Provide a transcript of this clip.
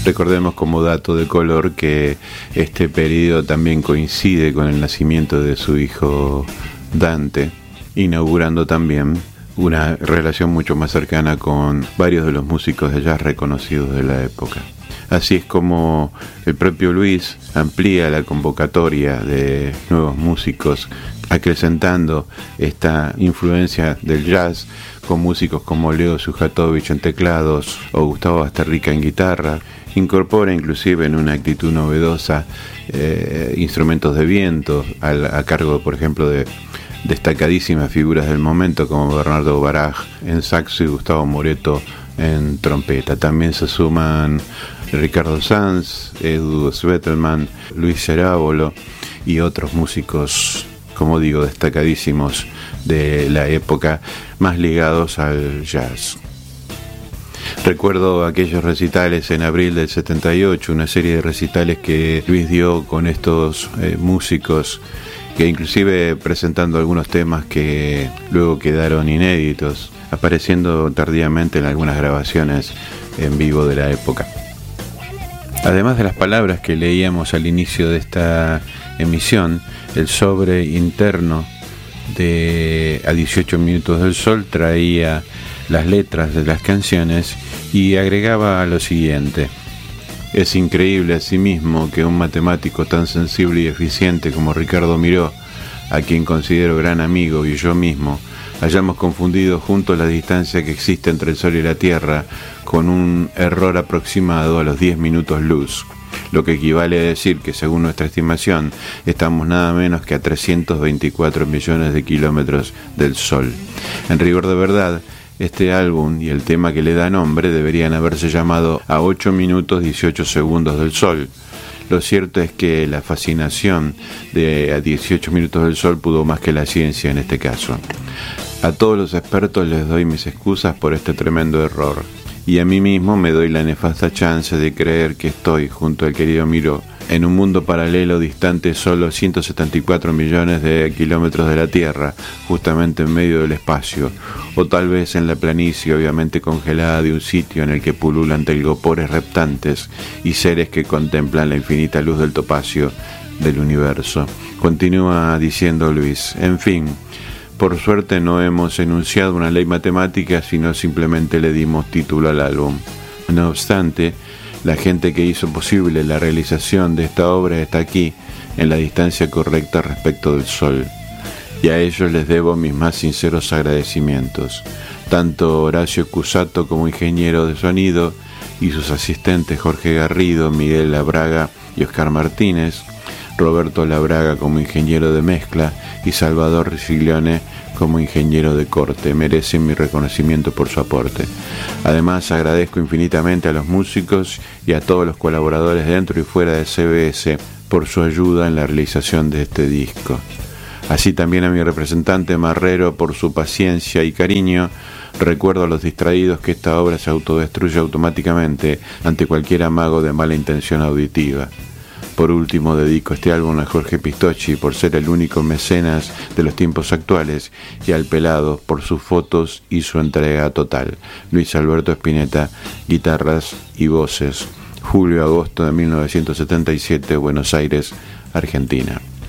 Recordemos como dato de color que este periodo también coincide con el nacimiento de su hijo Dante, inaugurando también una relación mucho más cercana con varios de los músicos de jazz reconocidos de la época. Así es como el propio Luis amplía la convocatoria de nuevos músicos, acrecentando esta influencia del jazz con músicos como Leo Sujatovich en teclados o Gustavo Basterrica en guitarra. Incorpora inclusive en una actitud novedosa instrumentos de viento a cargo, por ejemplo, de destacadísimas figuras del momento como Bernardo Baraj en saxo y Gustavo Moreto en trompeta. También se suman Ricardo Sanz, Edu Svetelman, Luis Cerábolo y otros músicos, como digo, destacadísimos de la época, más ligados al jazz. Recuerdo aquellos recitales en abril del 78, una serie de recitales que Luis dio con estos músicos, que inclusive presentando algunos temas que luego quedaron inéditos, apareciendo tardíamente en algunas grabaciones en vivo de la época. Además de las palabras que leíamos al inicio de esta emisión, el sobre interno de A 18 minutos del sol traía las letras de las canciones y agregaba lo siguiente: es increíble asimismo que un matemático tan sensible y eficiente como Ricardo Miró, a quien considero gran amigo, y yo mismo, hayamos confundido juntos la distancia que existe entre el Sol y la Tierra con un error aproximado a los 10 minutos luz, lo que equivale a decir que según nuestra estimación estamos nada menos que a 324 millones de kilómetros del Sol. En rigor de verdad, este álbum y el tema que le da nombre deberían haberse llamado A 8 minutos 18 segundos del Sol. Lo cierto es que la fascinación de A 18 minutos del Sol pudo más que la ciencia en este caso. A todos los expertos les doy mis excusas por este tremendo error, y a mí mismo me doy la nefasta chance de creer que estoy, junto al querido Miró, en un mundo paralelo distante solo 174 millones de kilómetros de la Tierra, justamente en medio del espacio, o tal vez en la planicie obviamente congelada de un sitio en el que pululan telgopores reptantes y seres que contemplan la infinita luz del topacio del universo. Continúa diciendo Luis: en fin, por suerte no hemos enunciado una ley matemática, sino simplemente le dimos título al álbum. No obstante, la gente que hizo posible la realización de esta obra está aquí, en la distancia correcta respecto del Sol, y a ellos les debo mis más sinceros agradecimientos. Tanto Horacio Cusato como ingeniero de sonido, y sus asistentes Jorge Garrido, Miguel Labraga y Oscar Martínez, Roberto Labraga como ingeniero de mezcla y Salvador Riciglione como ingeniero de corte, merecen mi reconocimiento por su aporte. Además, agradezco infinitamente a los músicos y a todos los colaboradores dentro y fuera de CBS por su ayuda en la realización de este disco. Así también a mi representante Marrero por su paciencia y cariño. Recuerdo a los distraídos que esta obra se autodestruye automáticamente ante cualquier amago de mala intención auditiva. Por último, dedico este álbum a Jorge Pistocchi por ser el único mecenas de los tiempos actuales, y al Pelado por sus fotos y su entrega total. Luis Alberto Spinetta, guitarras y voces. Julio-agosto de 1977, Buenos Aires, Argentina.